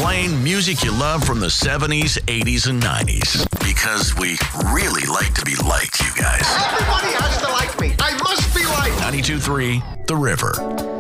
playing music you love from the 70s, 80s, and 90s. Because we really like to be liked, you guys. Everybody has to like me. I must be liked. 92.3 The River.